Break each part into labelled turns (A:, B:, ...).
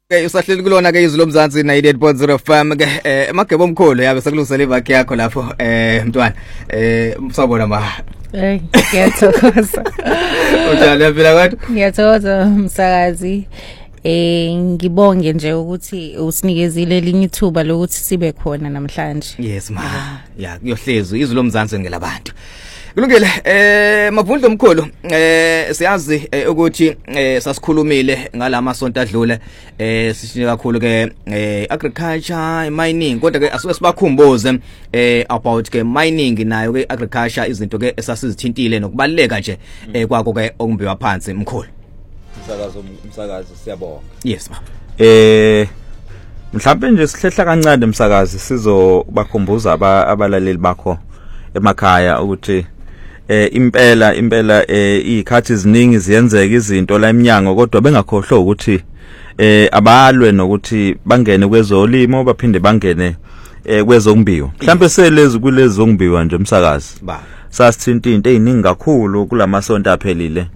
A: Usahleli kulona ke izwi lomzansi 98.0 FM ke Magebo omkhulu yabe sekulungisela ivakhe yakho lapho mntwana usabona ma
B: ngiyathokoza
A: Unjani yaphila kodwa
B: ngiyathokoza msakazi ngibonge nje ukuthi usinikezile elinye ithuba lokuthi sibe khona namhlanje.
A: Yes ma ya kuyohlezwa izwi lomzansi ngelabantu kulungile Mavundla omkhulu siyazi ukuthi sasikhulumile ngalama sonto adlule sishini kakhulu ke agriculture mining kodwa ke asuke sibakhumbuze about ke mining nayo ke agriculture izinto ke esasizithintile nokubaleka nje kwako ke okumbiwa phansi mkhulu
C: umsakazi siyabonga.
A: Yes ma
C: mhlawumbe nje sihlehla kancane umsakazi sizobakhumbuza abalaleli bakho emakhaya ukuthi impela izikhathi eziningi ziyenzeka izinto la eminyango kodwa bengakhohlwa ukuthi abalwe nokuthi bangene kwezolimo baphinde bangene kwezombiwa mhlawumbe selezi kulezi zombiwa nje umsakazi sasithinta into eziningi kakhulu kulamasonto aphelile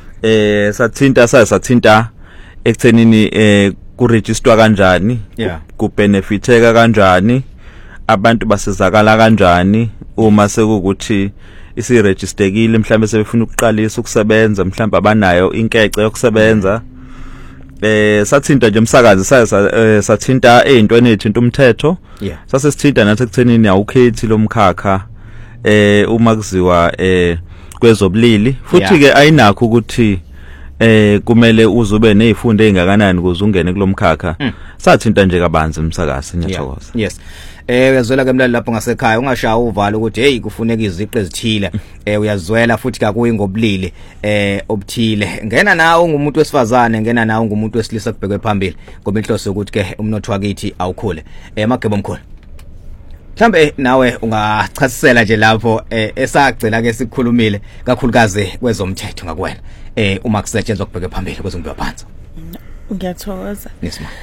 C: sathinta ekuthenini kuregister kanjani kubenefiteka kanjani abantu basizakala kanjani uma sekukuthi isiregisterekile mhlambe sebefuna ukuqalisa ukusebenza mhlambe abanayo inkece yokusebenza sathinta nje umsakazi sathinta ezintweni ethinta umthetho sasesithinta nathi ekuthenini awukhethi lomkhakha uma kuziwa kwezobulili futhi ke ayinakho ukuthi kumele uzube nezifundo ezingakanani ukuze ungene kulomkhakha sathinta nje kabanzi umsakazi ngiyathokoza.
A: Yes uyazwela ke mlali lapho ngasekhaya ungashaya uvalo ukuthi hey kufuneka iziqe ezithile uyazwela futhi kakuyi ngobulili obuthile ngena nawe ungumuntu wesifazane ngena nawe ungumuntu wesilisa kubhekwe phambili ngoba inhloso ukuthi ke umnotho wakithi awukhule Magebo omkhulu mhlambe nawe ungachasisela nje lapho esagcina ke sikhulumile kakhulukazi kwezomthetho ngakwena uma kusetshenzwa kubheke phambili kwezombiwa phansi.
B: Ngiyathokoza.
A: Yes ma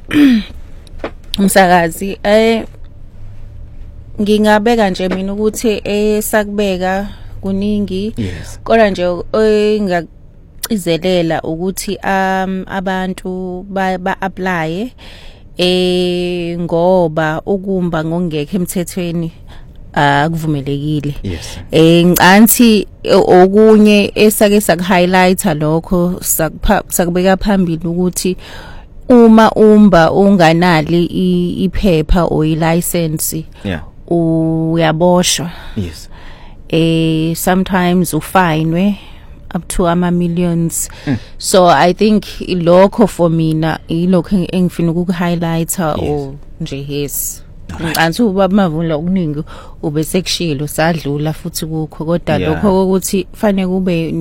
B: Umsakazi ngingabeka nje mina ukuthi sakubeka kuningi kodwa nje engacizelela ukuthi abantu ba-apply ngoba ukumba ngongekho emthethweni akuvumelekile. Ngicanthi okunye esake sakuhighlighta lokho sakubeka phambili ukuthi uma unganali iphepha o license uyaboshwa. Sometimes ufinwe up to millions. So I think lokho for mina ilokho engifuna ukuhighlighta o nje yes. Ngicanthi ubaba Mavundla okuningi ube sekushilo sadlula futhi kukho kodwa lokho ukuthi fanele kube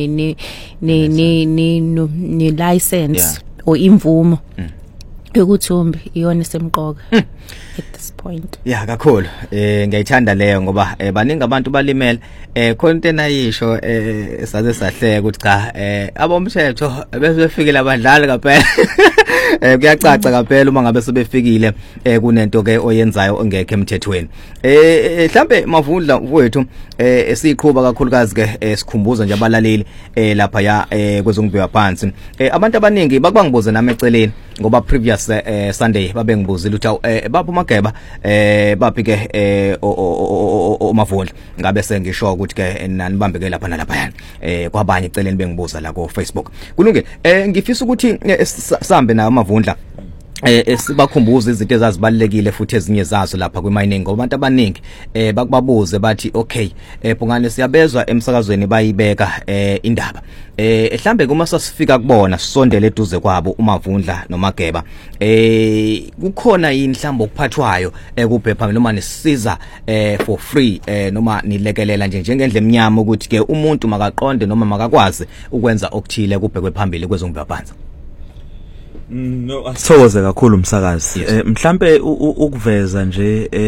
B: ne license o imvumo yokuthumba iyona semqoka at this point.
A: Kakhulu ngiyayithanda leyo ngoba baningi abantu balimele khona into enayisho saze sahleka ukuthi cha abomthetho bese befikile abadlali kaphela kuyacaca kaphela uma ngabe sebefikile kunento ke oyenzayo ongekho emthethweni mhlambe Mavundla wethu esiqhubha kakhulukazi ke sikhumbuza nje abalaleli lapha ya kwezongibhiwa phansi abantu abaningi bakubangibuze nami eceleni ngoba previous Sunday babengibuzile ukuthi bapho Mageba baphi ke Mavundla ngabe sengisho ukuthi ke nani bambeke lapha nalapha yana kwabanye eceleni bengibuza la ku Facebook kulungile ngifisa ukuthi sambe na Mavundla sibakhumbuza izinto ezazibalekile futhi ezinye zazo lapha kwi-mining ngoba abantu abaningi bakubabuze bathi okay bungane siyabezwa emsakazweni bayibeka indaba mhlambe kuma sasifika kubona sisondele eduze kwabo uMavundla noMageba kukhona yini mhlambe okuphathwayo kuphepha noma nisiza for free noma nilekelela nje njengendle eminyama ukuthi ke umuntu makaqonde noma makakwazi ukwenza okuthile kubhekwe phambili kwezongibhiwa phansi.
C: No asithokoze kakhulu umsakazi mhlambe ukuveza nje